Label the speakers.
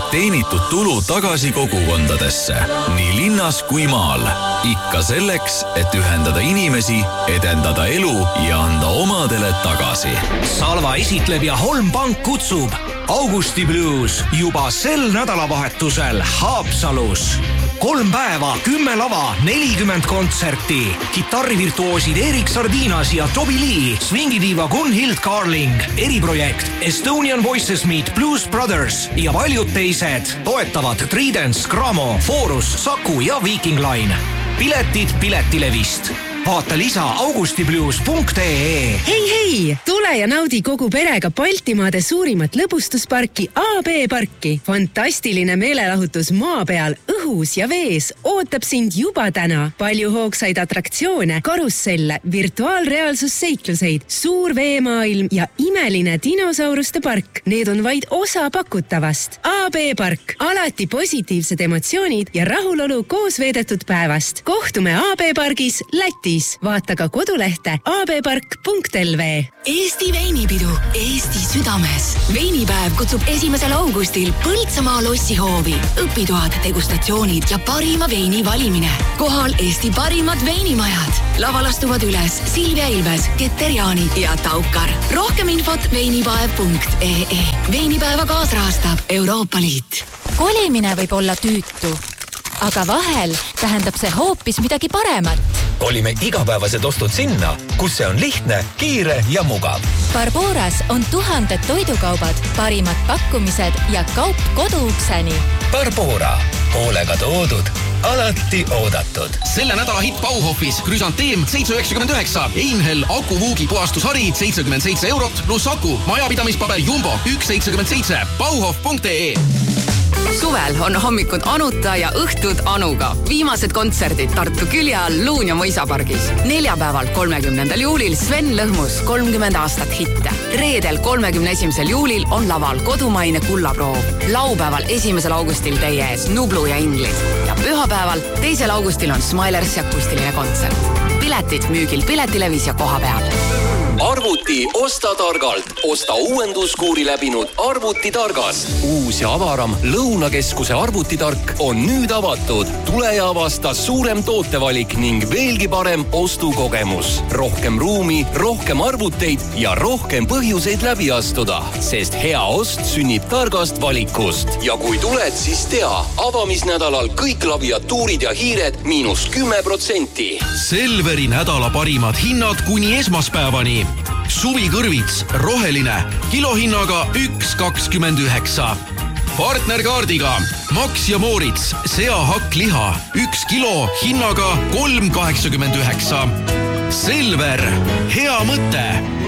Speaker 1: teenitud tulu tagasi kogukondadesse, nii linnas kui maal. Ikka selleks, et ühendada inimesi, edendada elu ja anda omadele tagasi.
Speaker 2: Salva esitleb ja Holm Pank kutsub Augusti Blues juba sel nädalavahetusel Haapsalus. 3 päeva, 10 lava, 40 kontserti. Kitarrivirtuoosid Erik Sardinas ja Toby Lee, swingidiiva Gunhild Carling, eriprojekt Estonian Voices Meet Blues Brothers ja paljud teised. Toetavad Tridents, Gramo, Forus, Saku ja Viking Line. Piletid Piletilevist. Vaata lisa augustiblues.ee.
Speaker 3: Hei! Tule ja naudi kogu perega Baltimaade suurimat lõbustusparki AB Parki. Fantastiline meelelahutus maa peal, õhus ja vees ootab sind juba täna. Palju hoogsaid atraktsioone, karusselle, virtuaalreaalsusseikluseid, suur veemaailm ja imeline dinosauruste park. Need on vaid osa pakutavast. AB Park. Alati positiivsed emotsioonid ja rahulolu koos veedetud päevast. Kohtume AB Pargis Lätis. Vaata ka kodulehte abpark.lv.
Speaker 4: Eesti veinipidu Eesti südames. Veinipäev kutsub 1. augustil Põltsamaa lossihoovi. Õpitoad, degustatsioonid ja parima veini valimine. Kohal Eesti parimad veinimajad. Laval astuvad üles Silvia Ilves, Keter Jaani ja Taukar. Rohkem infot veinipäev.ee. Veinipäeva kaasrahastab Euroopa Liit.
Speaker 5: Kolimine võib olla tüütu, aga vahel tähendab see hoopis midagi paremat.
Speaker 6: Kolime igapäevased ostud sinna, kus see on lihtne, kiire ja mugav.
Speaker 5: Barboras on 1000 toidukaubad, parimad pakkumised ja kaup koduukseni.
Speaker 6: Barbora. Hoolega toodud. Alati oodatud.
Speaker 2: Selle nädala hitt Bauhofis Chrysantheme 7,99, Einhell akuvuugi puhastushari 77 eurot plus aku, majapidamispaber Jumbo 1,77, bauhof.ee.
Speaker 7: Suvel on hommikud Anuta ja õhtud Anuga. Viimased kontserdid Tartu külje all Luun ja Mõisapargis. Neljapäeval 30. juulil Sven Lõhmus 30 aastat hitte. Reedel 31. juulil on laval kodumaine kullaproov. Laupäeval 1. augustil teie ees Nublu ja Inglis. Ja pühapäeval 2. augustil on Smilers ja akustiline kontsert. Piletid müügil Piletilevis ja koha peal.
Speaker 8: Arvuti osta targalt. Osta uuenduskuuri läbinud Arvuti targas. Uus ja avaram Lõunakeskuse arvutitark on nüüd avatud. Tule ja avasta suurem tootevalik ning veelgi parem ostukogemus. Rohkem ruumi, rohkem arvuteid ja rohkem põhjuseid läbi astuda. Sest hea ost sünnib targast valikust. Ja kui tuled, siis tea, avamisnädalal kõik klaviatuurid ja hiired -10%.
Speaker 2: Selveri nädala parimad hinnad kuni esmaspäevani. Suvikõrvits, roheline, kilohinnaga 1,29. Partnerkaardiga Max ja Moritz, seahakkliha, 1 kilo hinnaga 3,89. Selver, hea mõte.